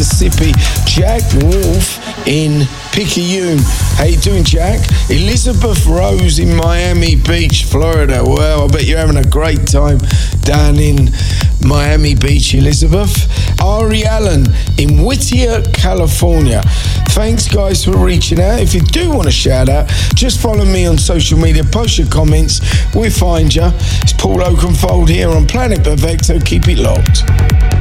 Mississippi. Jack Wolf in Picayune. How you doing, Jack? Elizabeth Rose in Miami Beach, Florida. Well, I bet you're having a great time down in Miami Beach, Elizabeth. Ari Allen in Whittier, California. Thanks, guys, for reaching out. If you do want to shout out, just follow me on social media, post your comments, we'll find you. It's Paul Oakenfold here on Planet Perfecto. Keep it locked.